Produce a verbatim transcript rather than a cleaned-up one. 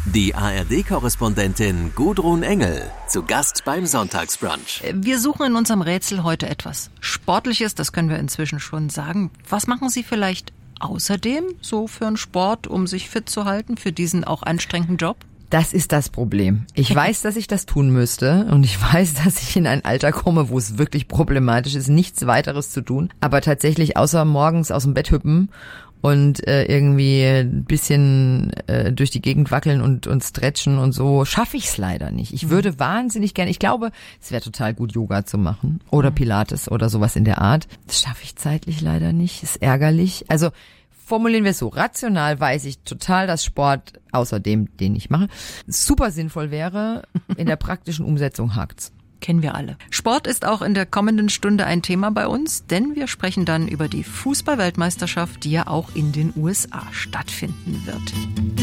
Die A R D-Korrespondentin Gudrun Engel zu Gast beim Sonntagsbrunch. Wir suchen in unserem Rätsel heute etwas Sportliches, das können wir inzwischen schon sagen. Was machen Sie vielleicht außerdem so für einen Sport, um sich fit zu halten, für diesen auch anstrengenden Job? Das ist das Problem. Ich weiß, dass ich das tun müsste und ich weiß, dass ich in ein Alter komme, wo es wirklich problematisch ist, nichts weiteres zu tun. Aber tatsächlich außer morgens aus dem Bett hüppen und äh, irgendwie ein bisschen äh, durch die Gegend wackeln und, und stretchen und so, schaffe ich es leider nicht. Ich würde wahnsinnig gerne, ich glaube, es wäre total gut, Yoga zu machen oder Pilates oder sowas in der Art. Das schaffe ich zeitlich leider nicht, ist ärgerlich. Also formulieren wir es so, rational weiß ich total, dass Sport, außer dem, den ich mache, super sinnvoll wäre. In der praktischen Umsetzung hakt's. Kennen wir alle. Sport ist auch in der kommenden Stunde ein Thema bei uns, denn wir sprechen dann über die Fußball-Weltmeisterschaft, die ja auch in den U S A stattfinden wird.